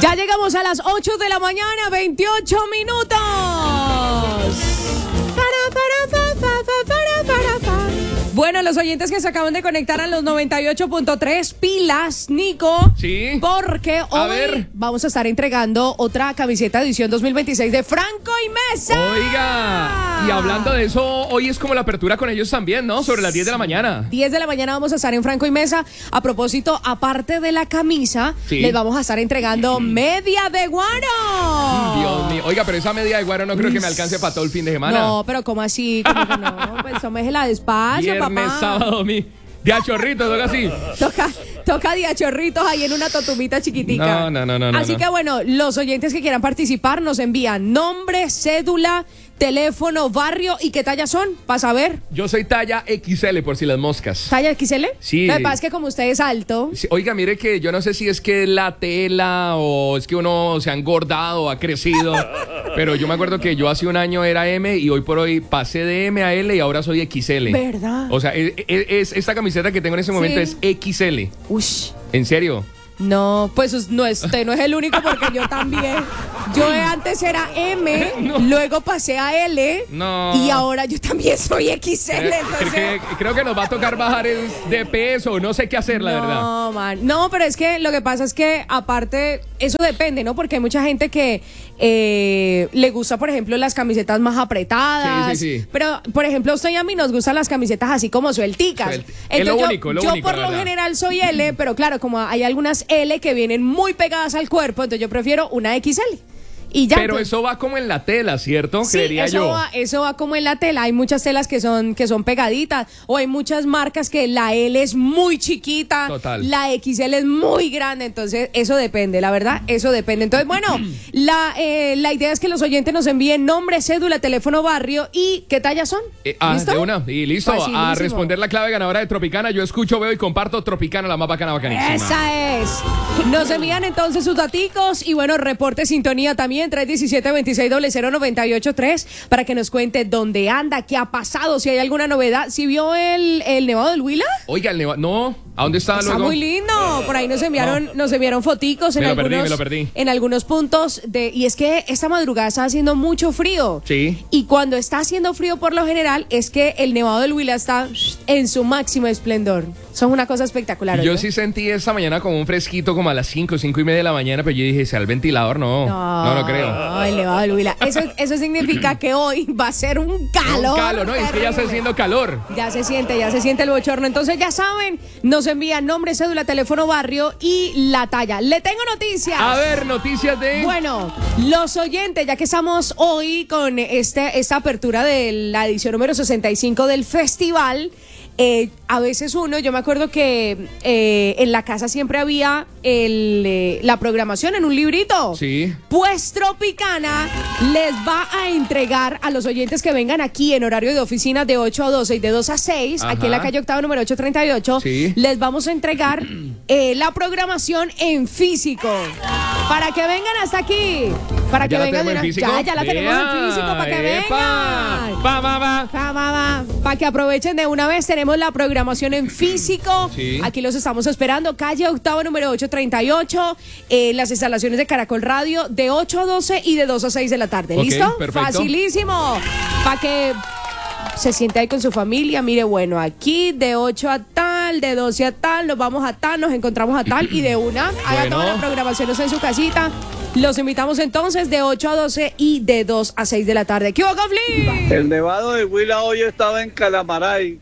Ya llegamos a las 8 de la mañana, 28 minutos. Bueno, los oyentes que se acaban de conectar a los 98.3, pilas, Nico. Sí. Porque hoy vamos a estar entregando otra camiseta edición 2026 de Franco y Mesa. Oiga, y hablando de eso, hoy es como la apertura con ellos también, ¿no? Sobre las 10 de la mañana. 10 de la mañana vamos a estar en Franco y Mesa. A propósito, aparte de la camisa, les vamos a estar entregando media de guaro. Dios mío. Oiga, pero esa media de guaro no creo que me alcance para todo el fin de semana. No, pero ¿cómo así? ¿Cómo que no? Pues tómesela despacio, Viernes, papá. sábado, domingo. De a chorritos, toca así. Toca de a chorritos ahí en una totumita chiquitica. No. Así que bueno, los oyentes que quieran participar nos envían nombre, cédula, teléfono, barrio y qué talla son, para saber. Yo soy talla XL, por si las moscas. ¿Talla XL? Sí. Lo que pasa es que como usted es alto. Sí, oiga, mire que yo no sé si es que la tela o es que uno se ha engordado, ha crecido. Pero yo me acuerdo que yo hace un año era M y hoy por hoy pasé de M a L y ahora soy XL. ¿Verdad? O sea, esta camiseta que tengo en ese momento es XL. Ush. ¿En serio? No, pues usted no es el único porque yo también. Yo antes era M, luego pasé a L y ahora yo también soy XL. Entonces... Creo que nos va a tocar bajar de peso, no sé qué hacer, la verdad. No, man. No, pero es que lo que pasa es que aparte, eso depende, ¿no? Porque hay mucha gente que le gusta, por ejemplo, las camisetas más apretadas. Sí. Pero, por ejemplo, a usted y a mí nos gustan las camisetas así como suelticas. Es lo único, yo por lo general soy L, pero claro, como hay algunas L que vienen muy pegadas al cuerpo, entonces yo prefiero una XL. Y ya, pero eso va como en la tela, ¿cierto? Sí, creería yo. Eso va como en la tela. Hay muchas telas que son pegaditas. O hay muchas marcas que la L es muy chiquita. Total. La XL es muy grande. Entonces, eso depende, la verdad, eso depende. Entonces, bueno, la idea es que los oyentes nos envíen nombre, cédula, teléfono, barrio y qué talla son. ¿Listo? De una. Y listo. Facilísimo. A responder la clave ganadora de Tropicana. Yo escucho, veo y comparto Tropicana, la más bacana, bacanísima. Esa es. Nos envían entonces sus daticos y bueno, reporte sintonía también 317-2600-983 para que nos cuente dónde anda, qué ha pasado, si hay alguna novedad. ¿Si vio el Nevado del Huila? Oiga, el Nevado, no, ¿a dónde está luego? Está muy lindo, por ahí nos enviaron foticos en me lo perdí. En algunos puntos y es que esta madrugada está haciendo mucho frío. Sí. Y cuando está haciendo frío por lo general es que el Nevado del Huila está en su máximo esplendor. Son una cosa espectacular. Yo sí sentí esta mañana como un fresquito como a las 5:30 de la mañana, pero yo dije, ¿sea el ventilador? No creo. No, el Nevado del Huila. Eso significa que hoy va a ser un calor. Un calor, ¿no? Es que ya está haciendo calor. Ya se siente el bochorno. Entonces ya saben, nos envían nombre, cédula, teléfono, barrio y la talla. Le tengo noticias. A ver, noticias de... Bueno, los oyentes, ya que estamos hoy con esta apertura de la edición número 65 del festival... a veces yo me acuerdo que en la casa siempre había la programación en un librito. Sí. Pues Tropicana les va a entregar a los oyentes que vengan aquí en horario de oficina de 8 a 12 y de 2 a 6, Ajá. aquí en la calle Octava número 838, sí. Les vamos a entregar la programación en físico. Para que vengan hasta aquí. Para que vengan en físico. Ya la tenemos en físico, para que vengan. Para que aprovechen de una vez, tenemos la programación en físico. Sí. Aquí los estamos esperando. Calle Octava número 838. Las instalaciones de Caracol Radio de 8 a 12 y de 2 a 6 de la tarde. Okay, ¿Listo? perfecto. Facilísimo. Para que se siente ahí con su familia. Mire, bueno, aquí de 8 a tal, de 12 a tal, nos vamos a tal, nos encontramos a tal y de una. Haga toda la programación en su casita. Los invitamos entonces de 8 a 12 y de 2 a 6 de la tarde. ¿Qué hubo, Confli? El Nevado de Huila hoy estaba en Calamaray.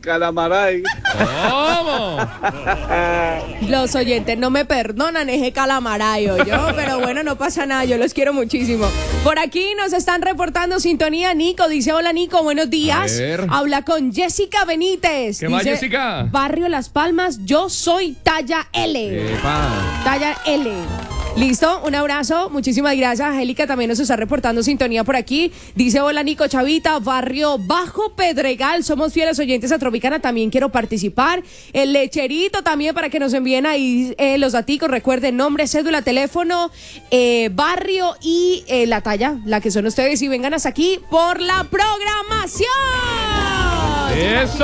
¿Cómo? Los oyentes no me perdonan ese calamarayo, pero bueno, no pasa nada, yo los quiero muchísimo. Por aquí nos están reportando sintonía. Nico dice, hola Nico, buenos días. Habla con Jessica Benítez. ¿Qué más, Jessica? Barrio Las Palmas, yo soy talla L. Epa. Talla L. Listo, un abrazo, muchísimas gracias. Angélica también nos está reportando sintonía por aquí. Dice, hola Nico, Chavita, Barrio Bajo Pedregal, somos fieles oyentes a Tropicana, también quiero participar. El Lecherito también para que nos envíen ahí los daticos, recuerden nombre, cédula, teléfono, barrio y la talla, la que son ustedes, y vengan hasta aquí por la programación. ¡Eso!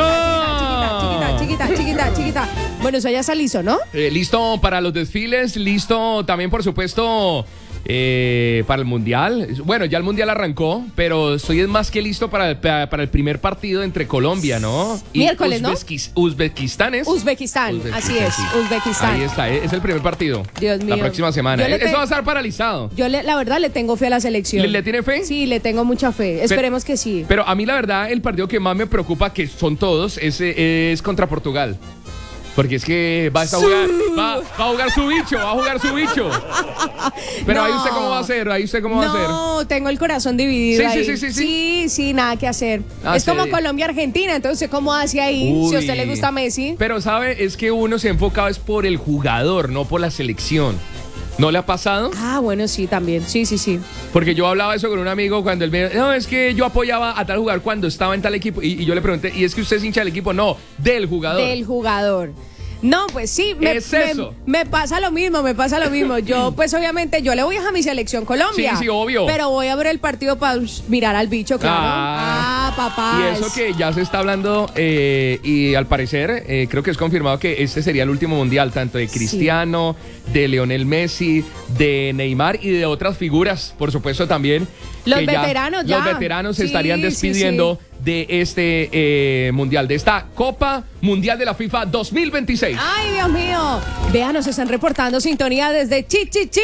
Bueno, eso ya está listo, ¿no? Listo para los desfiles, listo también, por supuesto, para el Mundial. Bueno, ya el Mundial arrancó, pero estoy más que listo para el primer partido entre Colombia, ¿no? Y miércoles, ¿no? Uzbekistán es. Uzbekistán, así es, sí. Uzbekistán. Ahí está, es el primer partido. Dios mío. La próxima semana. Yo Eso va a estar paralizado. Yo la verdad le tengo fe a la selección. ¿Le tiene fe? Sí, le tengo mucha fe. Esperemos que sí. Pero a mí la verdad el partido que más me preocupa, que son todos, es contra Portugal. Porque es que va a jugar su bicho. Pero No. ahí usted cómo va a hacer, No, tengo el corazón dividido ahí. Sí. Nada que hacer. Ah, es como sí. Colombia-Argentina, entonces ¿cómo hace ahí? Si a usted le gusta Messi. Pero sabe, es que uno se ha enfocado es por el jugador, no por la selección. ¿No le ha pasado? Ah, bueno, sí, también. Sí. Porque yo hablaba eso con un amigo cuando él me dijo, no, es que yo apoyaba a tal jugador cuando estaba en tal equipo. Y yo le pregunté, ¿y es que usted es hincha del equipo? No, del jugador. Del jugador. No, pues sí, me pasa lo mismo. Yo, pues obviamente, yo le voy a mi selección Colombia. Sí, obvio. Pero voy a ver el partido para mirar al bicho, claro. Papá. Y eso que ya se está hablando, y al parecer, creo que es confirmado que este sería el último mundial, tanto de Cristiano, de Lionel Messi, de Neymar y de otras figuras, por supuesto también. Los veteranos se estarían despidiendo de este mundial, de esta Copa Mundial de la FIFA 2026. Ay, Dios mío. Vean, nos están reportando sintonía desde Chichichi.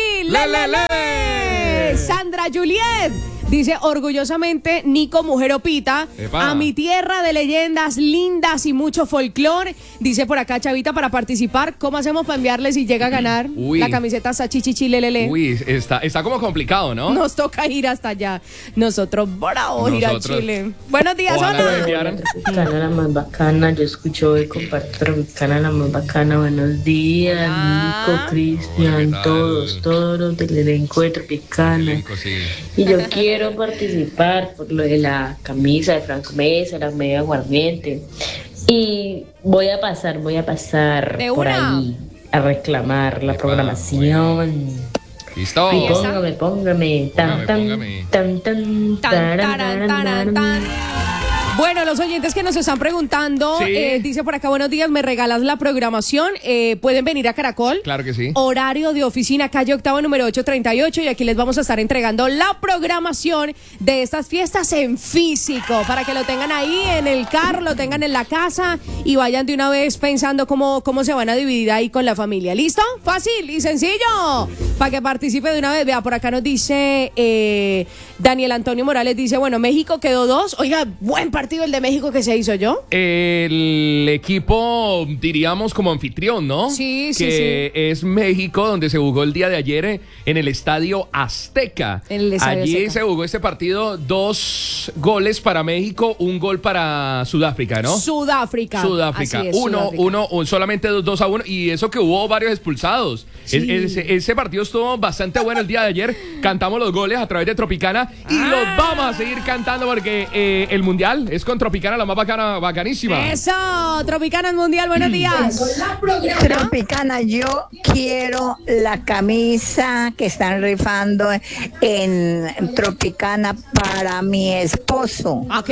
Sandra Juliet dice orgullosamente: Nico Mujer Opita, a mi tierra de leyendas lindas y mucho folclore. Dice por acá Chavita, para participar, ¿cómo hacemos para enviarle si llega a ganar la camiseta Sachichichi Lelele? Uy, está como complicado, ¿no? Nos toca ir hasta allá. Nosotros, bravos, ir a Chile. Buenos días, hola. Tropicana la más bacana, yo escucho hoy, comparto Tropicana la más bacana. Buenos días, Nico, Cristian, todos los del elenco de Tropicana. Y yo quiero participar por lo de la camisa de Franco Mesa, la media aguardiente. Y voy a pasar por ahí a reclamar la programación. Listo. Y póngame. Bueno, los oyentes que nos están preguntando, dice por acá, buenos días, ¿me regalas la programación? Pueden venir a Caracol. Claro que sí. Horario de oficina, calle Octava, número 838, y aquí les vamos a estar entregando la programación de estas fiestas en físico, para que lo tengan ahí en el carro, lo tengan en la casa y vayan de una vez pensando cómo se van a dividir ahí con la familia. ¿Listo? Fácil y sencillo, para que participe de una vez. Vea, por acá nos dice Daniel Antonio Morales, dice, bueno, México quedó 2. Oiga, buen partido el de México que se hizo, ¿yo? El equipo, diríamos, como anfitrión, ¿no? Sí. Es México, donde se jugó el día de ayer en el Estadio Azteca. Allí se jugó este partido, 2 goles para México, 1 gol para Sudáfrica, ¿no? Sudáfrica. Así es, uno, solamente 2-1, y eso que hubo varios expulsados. Sí. Ese partido estuvo bastante bueno el día de ayer. Cantamos los goles a través de Tropicana y los vamos a seguir cantando porque el Mundial es con Tropicana, la más bacana, bacanísima. Eso, Tropicana el Mundial, buenos días. Tropicana, yo quiero la camisa que están rifando en Tropicana para mi esposo. Ok.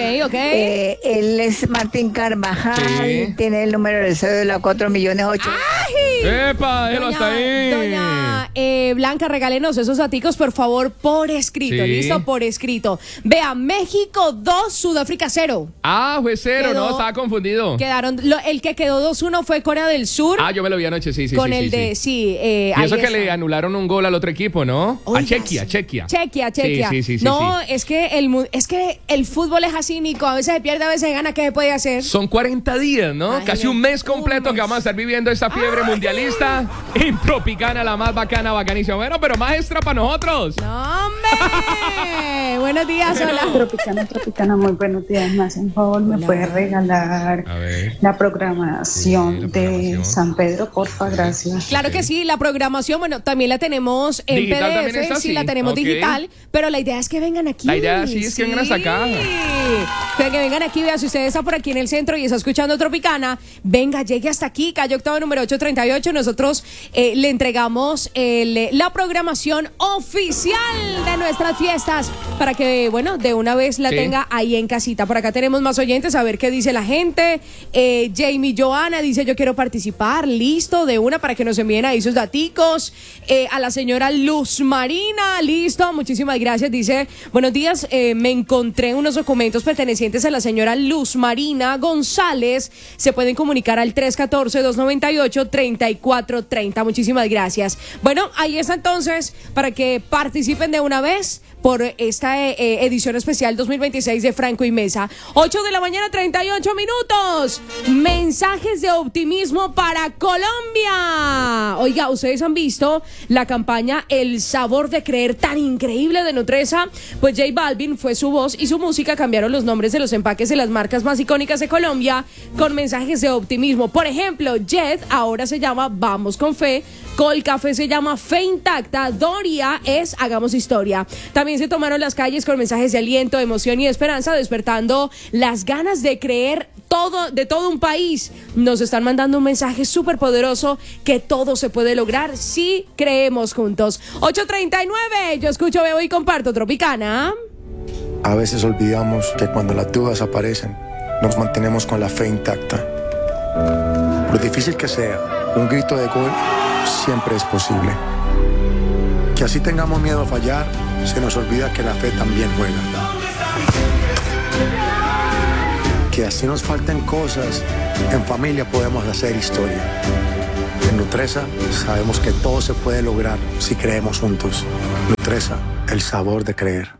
Él es Martín Carvajal, tiene el número de cédula 4.000.008. ¡Ay! ¡Epa! Él hasta ahí. Doña Blanca, regálenos esos daticos, por favor, por escrito. ¿Listo? Por escrito. Vea, México 2, Sudáfrica 0. Fue 0, no, estaba confundido. El que quedó 2-1 fue Corea del Sur. Yo me lo vi anoche, sí. Con el de, y eso que le anularon un gol al otro equipo, ¿no? Oiga, a Chequia. Sí. No, es que el fútbol es así, Nico. A veces se pierde, a veces se gana. ¿Qué se puede hacer? Son 40 días, ¿no? Ay, casi un mes completo que vamos a estar viviendo esta fiebre mundialista en Tropicana, la más bacana, bacanísima. Bueno, pero más extra para nosotros. ¡No, hombre! Buenos días, hola. Tropicana, muy buenos días. Más en favor, ¿me puede regalar la programación de San Pedro, porfa? Gracias. Claro que sí, la programación, bueno, también la tenemos en digital, PDF, sí, la tenemos digital, pero la idea es que vengan aquí. La idea sí es que vengan hasta acá. Que vengan aquí, vea, si usted está por aquí en el centro y está escuchando Tropicana, venga, llegue hasta aquí, calle Octava, número 838, nosotros le entregamos la programación oficial de nuestras fiestas para que, bueno, de una vez la tenga ahí en casita. Por acá tenemos más oyentes, a ver qué dice la gente. Jamie Joana dice, yo quiero participar, listo, de una para que nos envíen ahí sus daticos. A la señora Luz Marina, listo, muchísimas gracias. Dice, buenos días, me encontré unos documentos pertenecientes a la señora Luz Marina González. Se pueden comunicar al 314-298-3430. Muchísimas gracias. Bueno, ahí está entonces para que participen de una vez por esta edición especial 2026 de Franco y Mesa. 8 de la mañana, 38 minutos. Mensajes de optimismo para Colombia. Oiga, ¿ustedes han visto la campaña El Sabor de Creer tan increíble de Nutresa? Pues J Balvin fue su voz y su música cambiaron los nombres de los empaques de las marcas más icónicas de Colombia con mensajes de optimismo. Por ejemplo, Jet ahora se llama Vamos con Fe, Colcafé se llama Fe Intacta, Doria es Hagamos Historia. También se tomaron las calles con mensajes de aliento, emoción y esperanza, despertando las ganas de creer de todo un país. Nos están mandando un mensaje súper poderoso que todo se puede lograr si creemos juntos. 8:39, yo escucho, veo y comparto Tropicana. A veces olvidamos que cuando las dudas aparecen, nos mantenemos con la fe intacta. Por difícil que sea, un grito de gol siempre es posible. Que así tengamos miedo a fallar, se nos olvida que la fe también juega. Que así nos falten cosas, en familia podemos hacer historia. En Nutresa sabemos que todo se puede lograr si creemos juntos. Nutresa, el sabor de creer.